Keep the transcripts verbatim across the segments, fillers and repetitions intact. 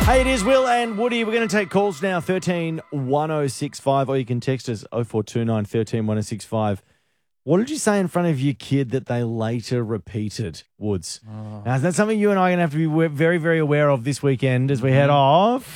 Hey, it is Will and Woody. We're going to take calls now, thirteen one oh six five, or you can text us oh four two nine, one three one oh six five. What did you say in front of your kid that they later repeated, Woods? Oh. Now, is that something you and I are going to have to be very, very aware of this weekend as we head off?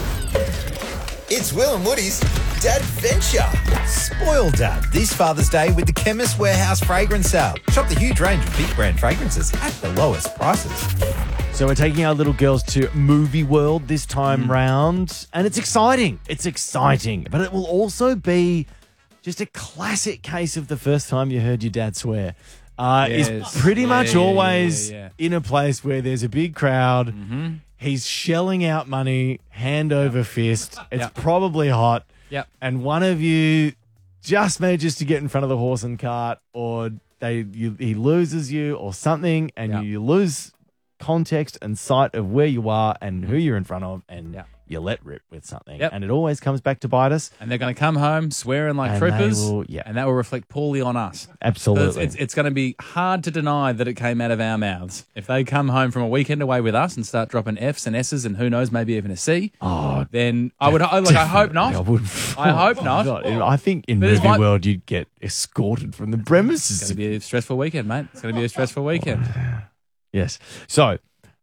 It's Will and Woody's Dadventure. Spoil Dad this Father's Day with the Chemist Warehouse fragrance sale. Shop the huge range of big brand fragrances at the lowest prices. So we're taking our little girls to Movie World this time mm. round, and it's exciting. It's exciting, but it will also be just a classic case of the first time you heard your dad swear. Uh, yes. Is pretty yeah, much yeah, always yeah, yeah, in a place where there's a big crowd. Mm-hmm. He's shelling out money, hand over yep. fist. It's yep. probably hot. Yep. And one of you just manages to get in front of the horse and cart, or they you, he loses you or something, and yep. you, you lose context and sight of where you are and who you're in front of, and yep. you let rip with something. Yep. And it always comes back to bite us. And they're going to come home swearing like and troopers, will, yeah. and that will reflect poorly on us. Absolutely. It's, it's, it's going to be hard to deny that it came out of our mouths. If they come home from a weekend away with us and start dropping F's and S's and who knows, maybe even a C, oh, then I would I, like, I hope not. I, would, I hope oh, not. God. I think in But Movie my- World you'd get escorted from the premises. It's going to be a stressful weekend, mate. It's going to be a stressful weekend. Yes. So,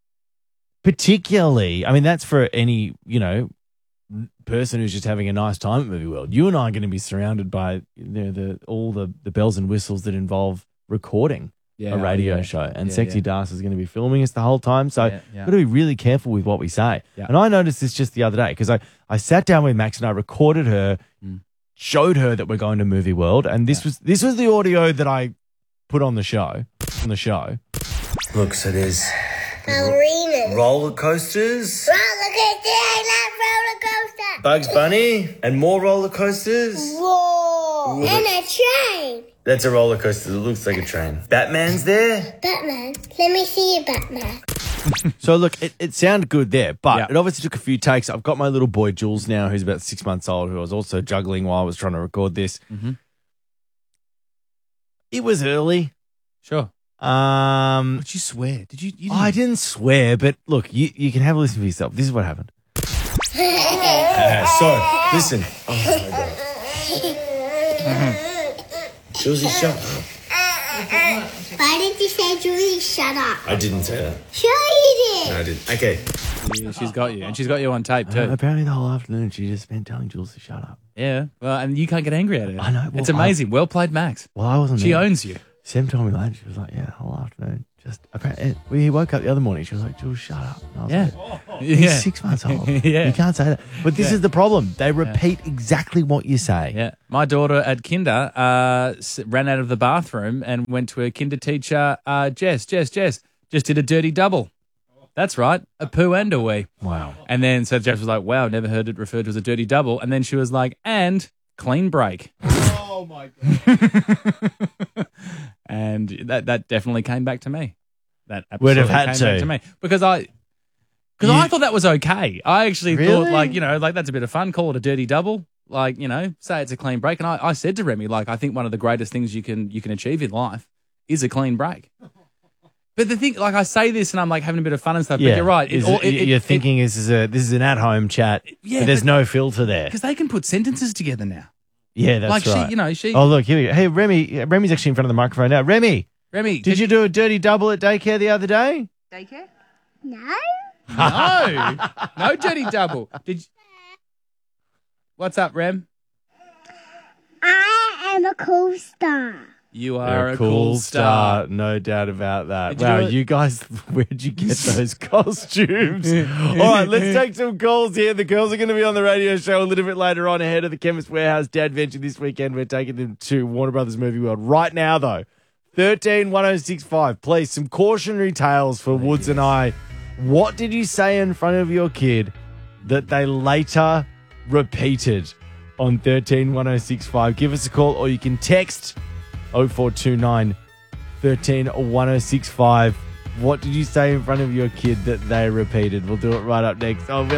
particularly, I mean, that's for any, you know, person who's just having a nice time at Movie World. You and I are going to be surrounded by you know, the all the, the bells and whistles that involve recording Yeah, a radio yeah. show. And Yeah, Sexy yeah. Das is going to be filming us the whole time. So Yeah, yeah. we've got to be really careful with what we say. Yeah. And I noticed this just the other day because I, I sat down with Max and I recorded her, Mm. showed her that we're going to Movie World. And this Yeah. was this was the audio that I put on the show. On the show. Look, so there's Ballerinas. roller coasters, Roller coaster. I love roller coaster. Bugs Bunny, and more roller coasters. Whoa. And a train. That's a roller coaster that looks like a train. Batman's there. Batman. Let me see you, Batman. So, look, it, it sounded good there, but Yeah. it obviously took a few takes. I've got my little boy, Jules, now, who's about six months old, who I was also juggling while I was trying to record this. Mm-hmm. It was early. Sure. Um, Did you swear? Did you? you I didn't swear, but look, you, you can have a listen for yourself. This is what happened. Uh, so, listen. Oh, my God. Josie, shut up. Why did you say, Julie, shut up? I didn't say that. Sure you No, did. I didn't. Okay. Yeah, she's got you, and she's got you on tape too. Uh, apparently, the whole afternoon, she just spent telling Jules to shut up. Yeah. Well, and you can't get angry at her. I know. Well, it's amazing. well played, Max. Well, I wasn't She there. owns you. Sam told me later, she was like, yeah, the whole afternoon. Just, apparently, we woke up the other morning, she was like, Jules, shut up. And I was Yeah. like, he's Yeah. six months old. Yeah. You can't say that. But this Yeah. is the problem. They repeat exactly what you say. Yeah. My daughter at kinder uh, s- ran out of the bathroom and went to her kinder teacher, uh, Jess, Jess, Jess, just did a dirty double. That's right, a poo and a wee. Wow. And then so Jess was like, wow, never heard it referred to as a dirty double. And then she was like, and clean break. Oh, my God. And that, that definitely came back to me. That Would absolutely have had came to. back to me. Because I... Because You- I thought that was okay. I actually Really? thought, like, you know, like that's a bit of fun. Call it a dirty double. Like, you know, say it's a clean break. And I, I said to Remy, like, I think one of the greatest things you can you can achieve in life is a clean break. But the thing, like, I say this and I'm like having a bit of fun and stuff. Yeah. But you're right. Is all- it- you're thinking this is a this is an at home chat. Yeah, but there's but- no filter there. because they can put sentences together now. Yeah, that's like right. she, you know, she. Oh, look, here we go. Hey, Remy. Remy's actually in front of the microphone now. Remy, Remy, did you do a dirty double at daycare the other day? Daycare? No. No, no dirty double. Did you... What's up, Rem? I am a cool star. You are You're a cool star. no doubt about that. Did you Wow, do it? you guys, where'd you get those costumes? All right, let's take some calls here. The girls are going to be on the radio show a little bit later on ahead of the Chemist Warehouse Dadventure this weekend. We're taking them to Warner Brothers Movie World right now, though. thirteen one oh six five. Please, some cautionary tales for Woods and I. What did you say in front of your kid that they later repeated on thirteen one oh six five? Give us a call or you can text oh four two nine, one three one oh six five. What did you say in front of your kid that they repeated? We'll do it right up next. Oh,